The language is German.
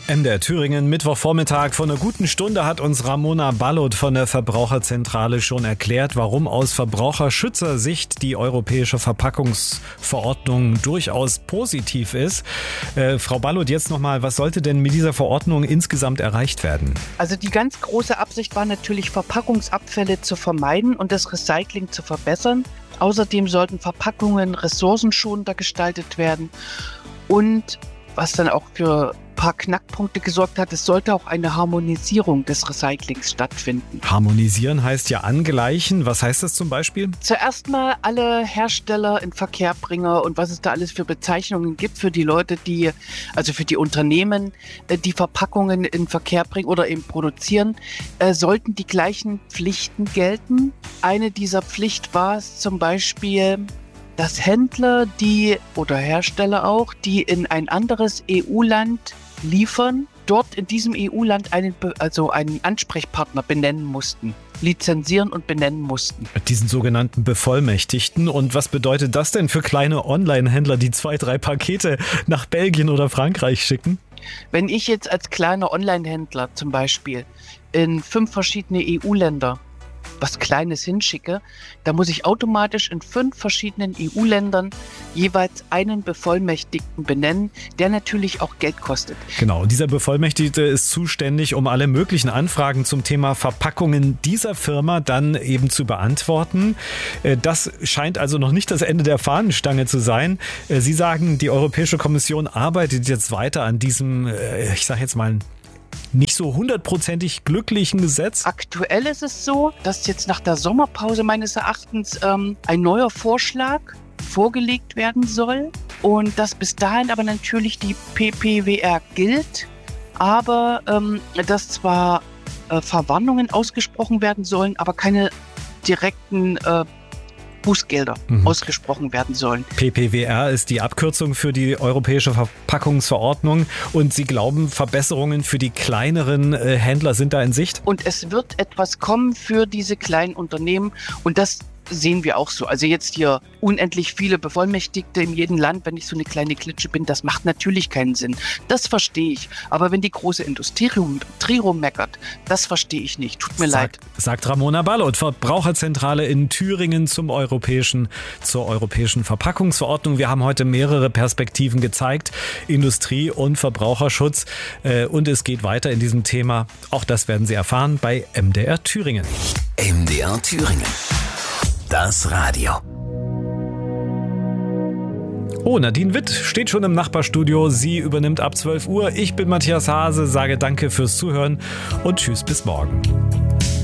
MDR Thüringen, Mittwochvormittag. Vor einer guten Stunde hat uns Ramona Ballot von der Verbraucherzentrale schon erklärt, warum aus Verbraucherschützersicht die europäische Verpackungsverordnung durchaus positiv ist. Frau Ballot, jetzt nochmal, was sollte denn mit dieser Verordnung insgesamt erreicht werden? Also die ganz große Absicht war natürlich, Verpackungsabfälle zu vermeiden und das Recycling zu verbessern. Außerdem sollten Verpackungen ressourcenschonender gestaltet werden und was dann auch für ein paar Knackpunkte gesorgt hat, es sollte auch eine Harmonisierung des Recyclings stattfinden. Harmonisieren heißt ja angleichen. Was heißt das zum Beispiel? Zuerst mal alle Hersteller in Verkehrbringer und was es da alles für Bezeichnungen gibt für die Leute, also für die Unternehmen, die Verpackungen in Verkehr bringen oder eben produzieren, sollten die gleichen Pflichten gelten. Eine dieser Pflichten war es zum Beispiel, dass Händler, oder Hersteller auch, die in ein anderes EU-Land liefern, dort in diesem EU-Land einen Ansprechpartner benennen mussten, lizenzieren und benennen mussten. Diesen sogenannten Bevollmächtigten. Und was bedeutet das denn für kleine Online-Händler, die 2-3 Pakete nach Belgien oder Frankreich schicken? Wenn ich jetzt als kleiner Online-Händler zum Beispiel in 5 verschiedene EU-Länder was Kleines hinschicke, da muss ich automatisch in 5 verschiedenen EU-Ländern jeweils einen Bevollmächtigten benennen, der natürlich auch Geld kostet. Genau, dieser Bevollmächtigte ist zuständig, um alle möglichen Anfragen zum Thema Verpackungen dieser Firma dann eben zu beantworten. Das scheint also noch nicht das Ende der Fahnenstange zu sein. Sie sagen, die Europäische Kommission arbeitet jetzt weiter an diesem, ich sage jetzt mal, nicht so 100%ig glücklichen Gesetz? Aktuell ist es so, dass jetzt nach der Sommerpause meines Erachtens ein neuer Vorschlag vorgelegt werden soll und dass bis dahin aber natürlich die PPWR gilt, aber dass zwar Verwarnungen ausgesprochen werden sollen, aber keine direkten Bußgelder ausgesprochen werden sollen. PPWR ist die Abkürzung für die Europäische Verpackungsverordnung und Sie glauben, Verbesserungen für die kleineren Händler sind da in Sicht? Und es wird etwas kommen für diese kleinen Unternehmen und das sehen wir auch so. Also jetzt hier unendlich viele Bevollmächtigte in jedem Land, wenn ich so eine kleine Klitsche bin, das macht natürlich keinen Sinn. Das verstehe ich. Aber wenn die große Industrie rummeckert, das verstehe ich nicht. Tut mir leid. Sagt Ramona Ballot, Verbraucherzentrale in Thüringen zur europäischen Verpackungsverordnung. Wir haben heute mehrere Perspektiven gezeigt. Industrie- und Verbraucherschutz. Und es geht weiter in diesem Thema. Auch das werden Sie erfahren bei MDR Thüringen. MDR Thüringen. Das Radio. Oh, Nadine Witt steht schon im Nachbarstudio. Sie übernimmt ab 12 Uhr. Ich bin Matthias Hase, sage danke fürs Zuhören und tschüss bis morgen.